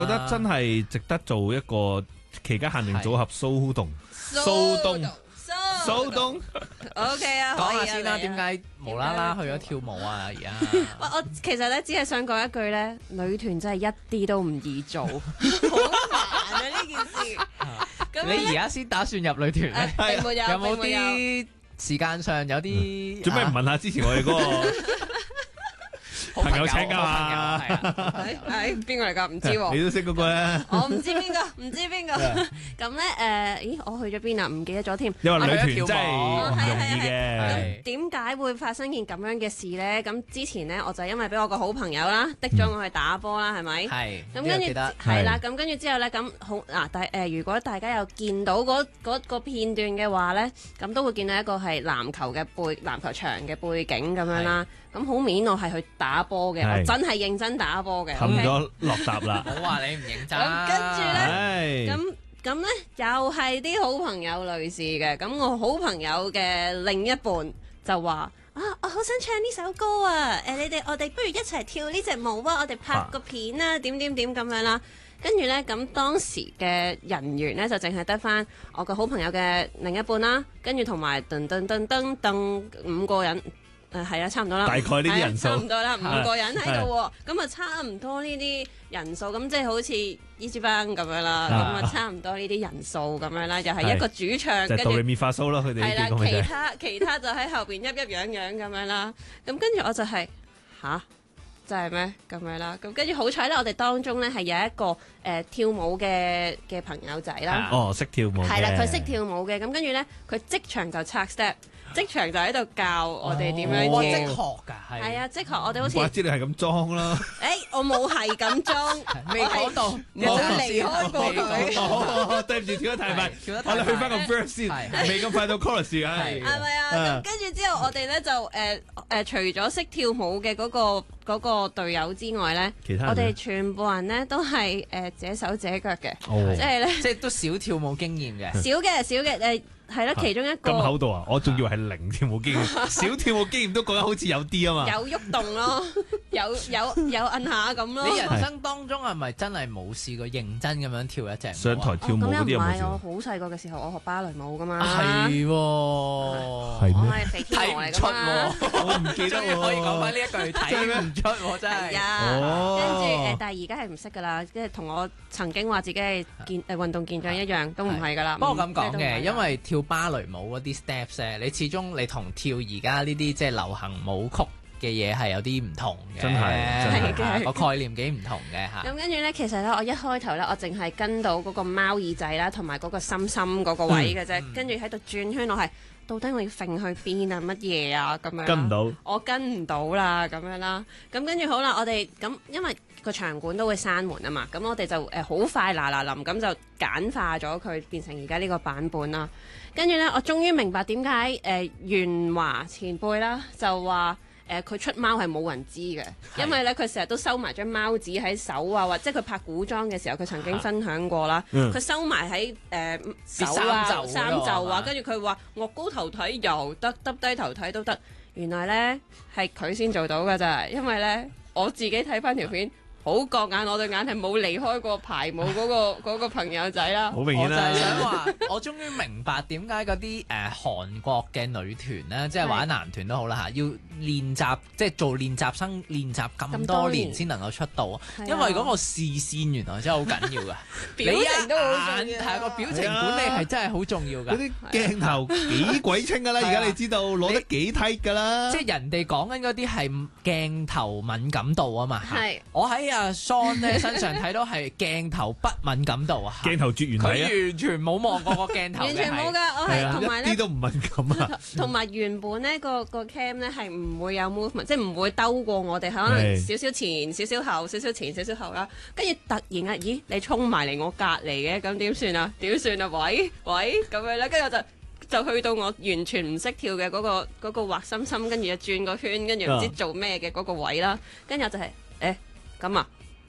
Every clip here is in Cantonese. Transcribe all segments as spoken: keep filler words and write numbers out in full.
覺得真係值得做一個期間限定組合蘇東，蘇東，蘇東。 O K 啊， 講下先啦，點解無啦啦去咗跳舞啊？而家我我其實咧只係想講一句咧，女團真係一啲都唔易做，好難啊呢件事。咁你而家先打算入女團咧？ 並沒有， 有冇並沒有啲時間上有啲？ 做咩唔問下之前我哋嗰個好朋友請㗎嘛？ 好朋友係啊， 係係邊個嚟㗎？唔知喎。 你都識嗰個咧？ 我唔知邊個，唔知邊個。咁咧誒，咦？我去咗邊啊？唔記得咗添。 因為女團去咗跳舞真係唔容易嘅。 係點解會發生件咁樣嘅事咧？咁之前咧，我就因為俾我個好朋友啦，的咗我去打波啦，係咪？ 係咁跟住記得係啦，咁跟住之後咧，咁好嗱，但誒，如果大家有見到嗰嗰個片段嘅話咧，咁都會見到一個係籃球嘅背籃球場嘅背景咁樣啦。咁好面我係去打波嘅， 係我真係認真打波嘅。 冚咗落搭啦。 唔好話你唔認真。 咁跟住咧。 係。 咁咁咧又係啲好朋友女士嘅，咁我好朋友嘅另一半就話啊，我好想唱呢首歌啊！誒、你哋我哋不如一齊跳呢隻舞啊！我哋拍個片啊，點點點咁樣啦。跟住咧，咁當時嘅人員咧就淨係得翻我個好朋友嘅另一半啦，跟住同埋噔噔噔噔噔五個人。誒係啦，差唔多啦， 大概呢啲人數差唔多啦，五個人喺度喎，咁啊差唔多呢啲人數，咁即係好似 Easy Bang 咁樣啦，咁啊差唔多呢啲人數咁樣啦，又係一個主唱，跟住就係哆唻咪發蘇咯，佢哋係啦， 呢啲咁嘅其啫。 他其他就喺後邊一一樣樣咁樣啦，咁跟住我就係吓，就係咩咁樣啦，咁跟住好彩咧，我哋當中咧係有一個誒跳舞嘅嘅朋友仔啦， 哦，識跳舞嘅。 係啦，佢識跳舞嘅，咁跟住咧佢即場就拆 step。即場就喺度教我哋點樣我即跳， 學㗎，係係啊，即學我哋好似， 怪知你係咁裝啦。 誒，我冇係咁裝， 未講到， 冇離開過佢， 哦，對唔住，跳得太快， 跳得太快我哋去翻個 verse 先， 係未咁快到 chorus 嘅。 係係咪啊？咁跟住之後，我哋咧就誒誒，除咗識跳舞嘅嗰個嗰個隊友之外咧， 其他人我哋全部人咧都係誒隻手隻腳嘅， 哦即係咧即係都少跳舞經驗嘅。 少嘅少嘅誒。係啦，其中一個咁厚度啊！我仲以為係零跳舞經驗，少跳舞經驗都覺得好似有啲啊嘛。 有喐動咯，有有有摁下咁咯。 你人生當中係咪真係冇試過認真咁樣跳一隻舞啊？ 上台跳舞咁又唔嗰啲有冇係，我試？ 好細個嘅時候，我學芭蕾舞噶嘛。 係喎， 我係咩？ 係肥天睇唔出鵝嚟噶嘛。 喎， 我唔記得終於可以講翻呢喎。 一句，睇唔出喎，真係。 係啊， 哦跟住誒，但係而家係唔識噶啦，即係同我曾經話自己係健誒運動健將一樣，都唔係噶啦。 不過咁講嘅， 咩都唔係㗎因為跳芭蕾舞嗰啲 steps 咧，你始終你同跳而家呢啲即係流行舞曲嘅嘢係有啲唔同嘅， 真係真係個概念幾唔同嘅嚇。 咁跟住咧，其實咧，我一開頭咧，我淨係跟到嗰個貓耳仔啦，同埋嗰個心心嗰個位嘅啫， 嗯跟住喺度轉圈，我係到底我要揈去邊啊？乜嘢啊？咁樣跟唔到。 我跟唔到啦，咁樣啦。咁跟住好啦，我哋咁因為個場館都會閂門啊嘛，咁我哋就誒好快嗱嗱臨咁就簡化咗佢，變成而家呢個版本啦。跟住咧，我終於明白點解誒袁華前輩啦就話。誒佢、呃、出貓係冇人知嘅，因為咧佢成日都收埋張貓紙喺手啊，或者佢拍古裝嘅時候，佢曾經分享過啦。佢、嗯、收埋喺誒手啊、衫袖啊，跟住佢話我高頭睇又得，耷低頭睇都得。原來咧係佢先做到㗎咋，因為咧我自己睇翻條片。好覺眼，我對眼係冇離開過排舞嗰、嗰個嗰個朋友仔啦。 好明顯啦。 我就係想話，我終於明白點解嗰啲誒韓國嘅女團咧，即係或者男團都好啦嚇，要練習即係做練習生練習咁多年先能夠出道，因為嗰個視線原來真係好緊要㗎。 表情都好重要， 係個表情管理係真係好重要㗎。 嗰啲鏡頭幾鬼清㗎啦，而家你知道攞得幾 tight 㗎啦。 即係人哋講緊嗰啲係鏡頭敏感度啊嘛。 係我喺阿 Son 咧身上睇到係鏡頭不敏感度啊， 鏡頭絕緣體啊， 佢完全冇望過個鏡頭， 完全冇㗎，我係同埋咧， 一啲都唔敏感啊。 同埋原本咧個個 cam 咧係唔會有 movement，即係唔會兜過我哋，可能少少前、少少後、少少前、少少後啦。跟住突然啊，咦你衝埋嚟我隔離嘅，咁點算啊？點算啊？喂喂咁樣咧，跟住我就。就去到我完全唔識跳嘅嗰、嗰個嗰、嗰個畫心心，跟住就轉個圈，跟住唔知做咩嘅嗰個位啦。跟住我就係誒咁啊，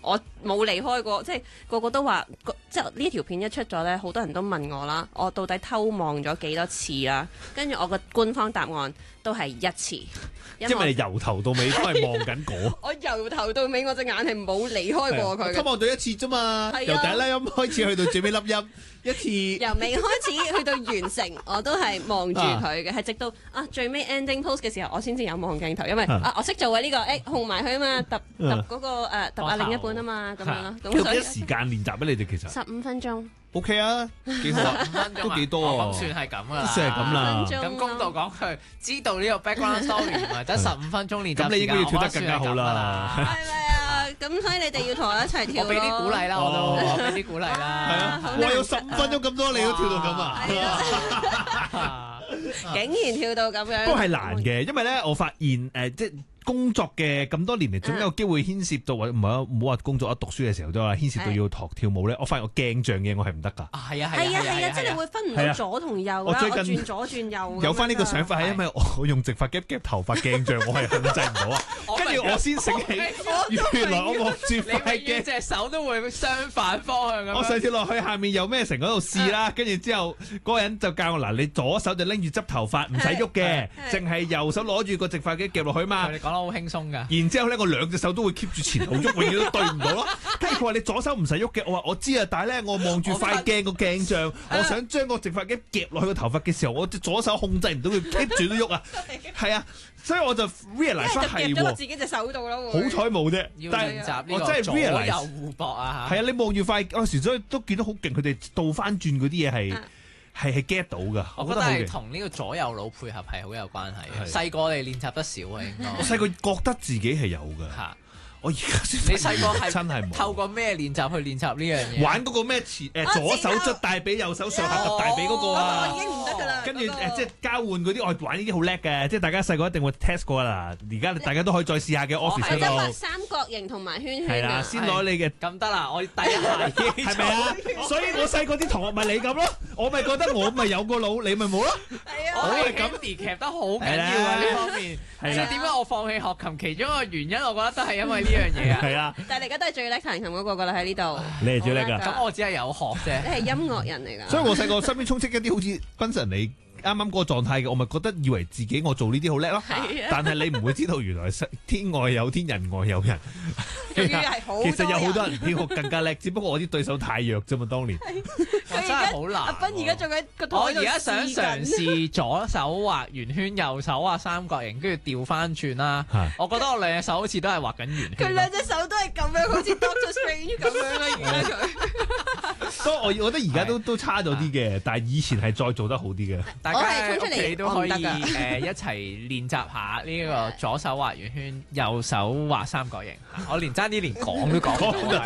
我冇離開過，即係個個都話，即係呢條片一出咗咧，好多人都問我啦，我到底偷望咗幾多次啦？跟住我個官方答案都係一次，因因為你由頭到尾都係望緊嗰。 我由頭到尾我隻眼係冇離開過佢嘅， 偷望咗一次啫嘛， 係啊由第一粒音開始去到最尾粒音一次。 由未開始去到完成，我都係望住佢嘅，係直到啊最尾 ending post 嘅時候，我先至有望鏡頭，因為啊我識做嘅呢個，誒控埋佢啊嘛，揼揼嗰個誒揼下另一半啊嘛，咁樣咯。咁所以幾多時間練習啊？你哋其實十五分鐘 OK 啊，幾好啊，都幾多啊， 咁算係咁噶啦， 算係咁啦。 咁公道講句，知道呢個 background story 唔係得十五分鐘練習時間， 咁你應該要跳得更加好啦。 係咪啊？咁所以你哋要同我一齊跳咯。 我俾啲鼓勵啦，我都我俾啲鼓勵啦。 係啊，哇！有十五分鐘咁多，你都跳到咁啊？ 竟然跳到咁樣， 不過係難嘅，因為咧，我發現誒，即係工作嘅咁多年嚟，總有機會牽涉到，或者唔係唔好話工作啊，讀書嘅時候都話牽涉到要學跳舞咧。我發現我鏡像嘢我係唔得㗎。 啊，係啊， 係啊，係啊，即係你會分唔到左同右啦。我轉左轉右。 有翻呢個想法係因為我用直髮夾夾頭髮鏡像，我係控制唔到啊。跟住我先醒起，原來我望住塊鏡， 隻手都會相反方向咁。 我上次落去下面有咩城嗰度試啦，跟住之後嗰個人就教我嗱，你左手就拎住執頭髮，唔使喐嘅，淨係右手攞住個直髮夾夾落去嘛。 你講得好輕鬆㗎。 然之後咧，我兩隻手都會 keep 住前後喐，永遠都對唔到咯。跟住佢話你左手唔使喐嘅，我話我知啊，但係咧我望住塊鏡個鏡像，我想將個直髮夾夾落去個頭髮嘅時候，我隻左手控制唔到佢 keep 住都喐啊。係啊，所以我就 realize 翻係喎。 自己隻手度咯。 好彩冇啫， 但係我真係 realize 左右互搏啊嚇。 係啊，你望住塊有時所以都見到好勁，佢哋倒翻轉嗰啲嘢係。係係 get 到㗎， 我覺得係同呢個左右腦配合係好有關係嘅。細個我哋練習得少啊，應該。 我細個覺得自己係有㗎。嚇！我而家先你細個係真係冇透過咩練習去練習呢樣嘢？ 玩嗰個咩前誒左手捽大髀，右手上下揼大髀嗰個啊！ 我已經唔得㗎啦。 跟住誒即係交換嗰啲，我玩呢啲好叻嘅，即係大家細個一定會 test 過啦。而家大家都可以再試下嘅 office 嗰度。 即係畫三角形同埋圈圈係啦，先攞你嘅咁得啦，我第一下係咪啊？所以我細個啲同學咪你咁咯，我咪覺得我咪有個腦，你咪冇咯。 係啊， 我係咁劇得好緊要啊呢方面。所以點解我放棄學琴？其中一個原因，我覺得都係因為呢樣嘢啊。 係啊。 但係你而家都係最叻彈琴嗰個㗎啦，喺呢度。 你係最叻㗎。 咁我只係有學啫。 你係音樂人嚟㗎。 所以我細個身邊充斥一啲好似賓神你啱啱嗰個狀態嘅，我咪覺得以為自己我做呢啲好叻咯。 係啊。 但係你唔會知道原來天外有天，人外有人。 其實有好多人比我更加叻，只不過我啲對手太弱啫嘛。當年我真係好難。 阿斌而家仲喺個台。 我而家想嘗試左手畫圓圈，右手畫三角形，跟住調翻轉啦。我覺得我兩隻手好似都係畫緊圓圈。 佢兩隻手都係咁樣，好似 Doctor Strange 咁樣啦。而家佢。 所以我覺得而家都都差咗啲嘅，但係以前係再做得好啲嘅。 大家喺屋企都可以誒一齊練習下呢個左手畫圓圈，右手畫三角形。我連爭啲連講都講唔到。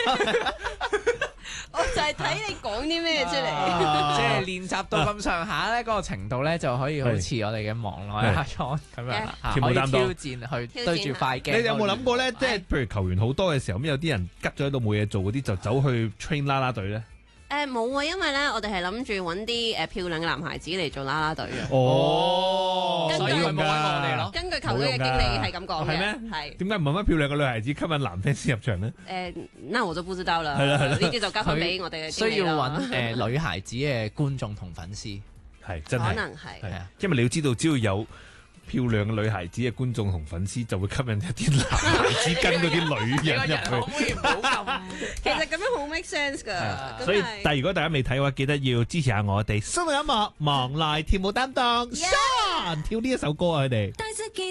我就係睇你講啲咩出嚟， 即係練習到咁上下咧，嗰個程度咧就可以好似我哋嘅網內阿莊咁樣啦，可以挑戰去對住塊鏡。 你有冇諗過咧？即係譬如球員好多嘅時候，咁有啲人吉咗喺度冇嘢做嗰啲，就走去 train 啦啦隊咧。 誒冇啊，因為咧我哋係諗住揾啲誒漂亮嘅男孩子嚟做啦啦隊嘅。 哦， 所以佢冇揾我哋咯。 根據球隊嘅經理係咁講嘅。 係咩？ 係。點解唔揾乜漂亮嘅女孩子吸引男 fans 入場咧？ 誒，那我就不知道啦。 係啦係啦， 呢啲就交翻俾我哋嘅經理啦。 需要揾誒女孩子嘅觀眾同粉絲， 係真係。 可能係。 係啊，因為你要知道，只要有漂亮嘅女孩子嘅觀眾同粉絲，就會吸引一啲男孩子跟嗰啲女人入去。 可唔可以唔好咁？ 其實咁樣好 make sense 㗎。 所以，但係如果大家未睇嘅話，記得要支持下我哋。新嘅音樂，望來跳舞擔當 Sean 跳呢一首歌啊，佢哋。